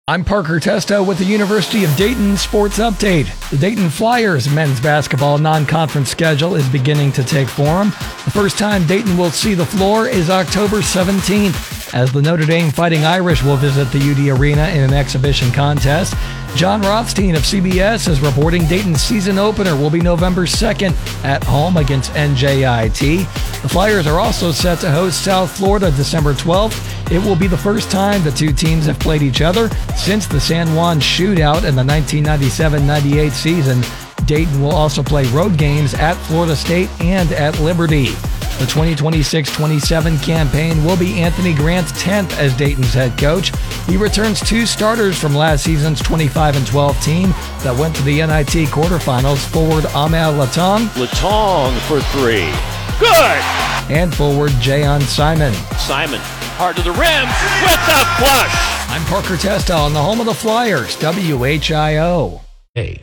I'm Parker Testo with the University of Dayton Sports Update. The Dayton Flyers men's basketball non-conference schedule is beginning to take form. The first time Dayton will see the floor is October seventeenth, as the Notre Dame Fighting Irish will visit the U D Arena in an exhibition contest. John Rothstein of C B S is reporting Dayton's season opener will be November second at home against N J I T. The Flyers are also set to host South Florida December twelfth. It will be the first time the two teams have played each other since the San Juan shootout in the nineteen ninety-seven ninety-eight season. Dayton will also play road games at Florida State and at Liberty. The twenty twenty-six twenty-seven campaign will be Anthony Grant's tenth as Dayton's head coach. He returns two starters from last season's twenty-five and twelve team that went to the N I T quarterfinals, forward Amel Latong. Latong for three. Good! And forward Jayon Simon. Simon, hard to the rim with the flush. I'm Parker Testa on the home of the Flyers, W H I O. Hey.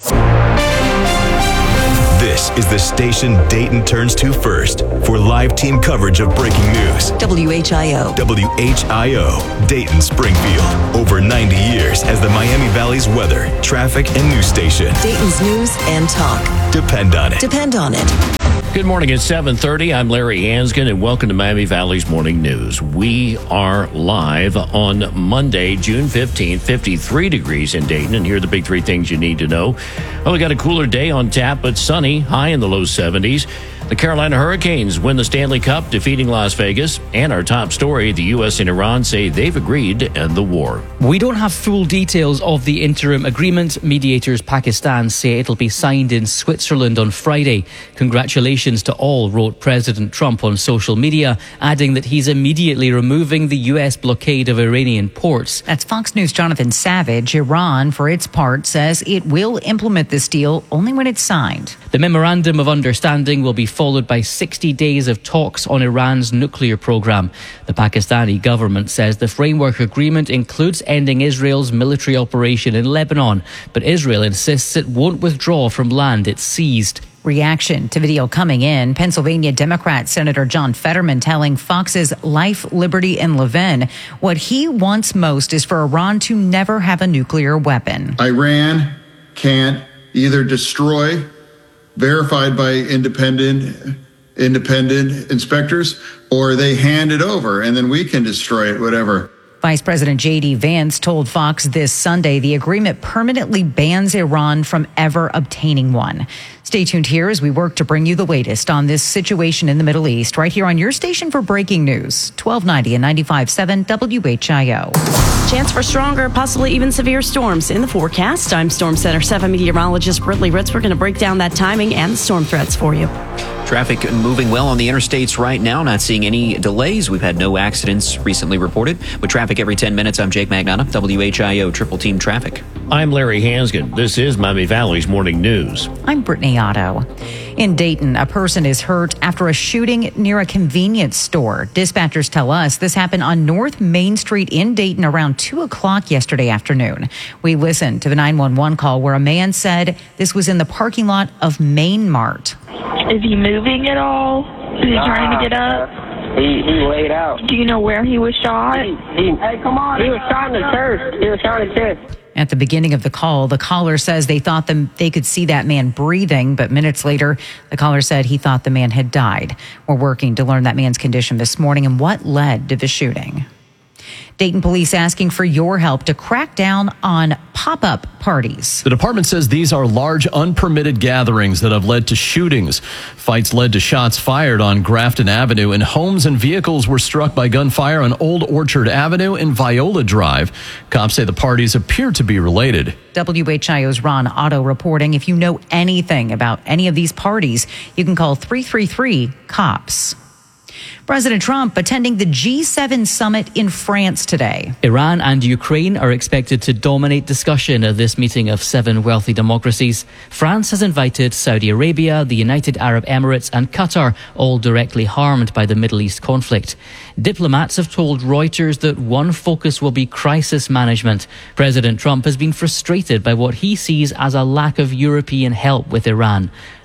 This is the station Dayton turns to first for live team coverage of breaking news. W H I O. W H I O, Dayton Springfield. Over ninety years as the Miami Valley's weather, traffic, and news station. Dayton's news and talk. Depend on it. Depend on it. Good morning. It's seven thirty. I'm Larry Hansgen, and welcome to Miami Valley's Morning News. We are live on Monday, June fifteenth, fifty-three degrees in Dayton, and here are the big three things you need to know. Well, we got a cooler day on tap, but sunny, high in the low seventies. The Carolina Hurricanes win the Stanley Cup, defeating Las Vegas. And our top story, the U S and Iran say they've agreed to end the war. We don't have full details of the interim agreement. Mediators Pakistan say it'll be signed in Switzerland on Friday. Congratulations to all, wrote President Trump on social media, adding that he's immediately removing the U S blockade of Iranian ports. That's Fox News' Jonathan Savage. Iran, for its part, says it will implement this deal only when it's signed. The memorandum of understanding will be followed by sixty days of talks on Iran's nuclear program. The Pakistani government says the framework agreement includes ending Israel's military operation in Lebanon, but Israel insists it won't withdraw from land it seized. Reaction to video coming in. Pennsylvania Democrat Senator John Fetterman telling Fox's Life, Liberty, and Levin what he wants most is for Iran to never have a nuclear weapon. Iran can't either destroy, verified by independent independent inspectors, or they hand it over and then we can destroy it, whatever. Vice President J D Vance told Fox this Sunday the agreement permanently bans Iran from ever obtaining one. Stay tuned here as we work to bring you the latest on this situation in the Middle East, right here on your station for breaking news, twelve ninety and ninety-five point seven W H I O. Chance for stronger, possibly even severe storms in the forecast. I'm Storm Center seven meteorologist Britley Ritz. We're going to break down that timing and the storm threats for you. Traffic moving well on the interstates right now. Not seeing any delays. We've had no accidents recently reported. With traffic every ten minutes, I'm Jake Magnata, W H I O Triple Team Traffic. I'm Larry Hansgen. This is Miami Valley's Morning News. I'm Brittany Otto. In Dayton, a person is hurt after a shooting near a convenience store. Dispatchers tell us this happened on North Main Street in Dayton around two o'clock yesterday afternoon. We listened to the nine one one call where a man said this was in the parking lot of Main Mart. Is he moving at all? Is he trying to get up? He he laid out. Do you know where he was shot? He, he, hey, come on! He was shot in the chest. He was shot in the chest. At the beginning of the call, the caller says they thought them, they could see that man breathing, but minutes later, the caller said he thought the man had died. We're working to learn that man's condition this morning and what led to the shooting. Dayton police asking for your help to crack down on pop-up parties. The department says these are large, unpermitted gatherings that have led to shootings. Fights led to shots fired on Grafton Avenue, and homes and vehicles were struck by gunfire on Old Orchard Avenue and Viola Drive. Cops say the parties appear to be related. W H I O's Ron Otto reporting. If you know anything about any of these parties, you can call three three three COPS. President Trump attending the G seven summit in France today. Iran and Ukraine are expected to dominate discussion at this meeting of seven wealthy democracies. France has invited Saudi Arabia, the United Arab Emirates and Qatar, all directly harmed by the Middle East conflict. Diplomats have told Reuters that one focus will be crisis management. President Trump has been frustrated by what he sees as a lack of European help with Iran.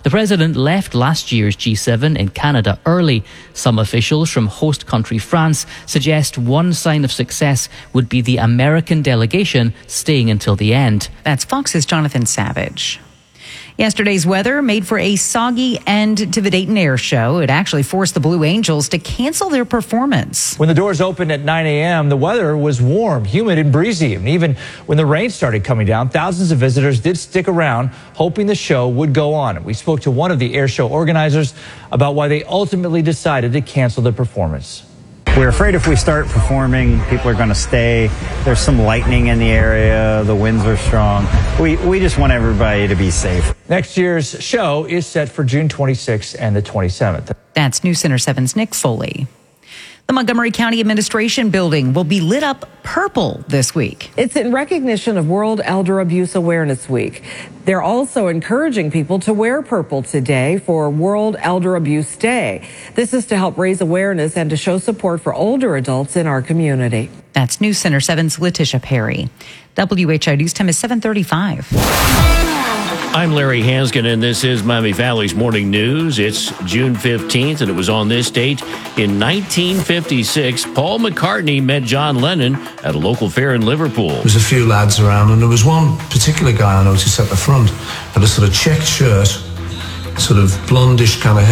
The president left last year's G seven in Canada early. Some officials from host country France suggest one sign of success would be the American delegation staying until the end. That's Fox's Jonathan Savage. Yesterday's weather made for a soggy end to the Dayton Air Show. It actually forced the Blue Angels to cancel their performance. When the doors opened at nine a.m., the weather was warm, humid, and breezy. And even when the rain started coming down, thousands of visitors did stick around, hoping the show would go on. We spoke to one of the air show organizers about why they ultimately decided to cancel the performance. We're afraid if we start performing, people are going to stay. There's some lightning in the area. The winds are strong. We we just want everybody to be safe. Next year's show is set for June twenty-sixth and the twenty-seventh. That's News Center seven's Nick Foley. The Montgomery County Administration Building will be lit up purple this week. It's in recognition of World Elder Abuse Awareness Week. They're also encouraging people to wear purple today for World Elder Abuse Day. This is to help raise awareness and to show support for older adults in our community. That's News Center seven's Letitia Perry. W H I News time is seven thirty-five. I'm Larry Hanskin, and this is Miami Valley's Morning News. It's June fifteenth, and it was on this date in nineteen fifty-six. Paul McCartney met John Lennon at a local fair in Liverpool. There was a few lads around, and there was one particular guy I noticed at the front, had a sort of checked shirt, sort of blondish kind of hair.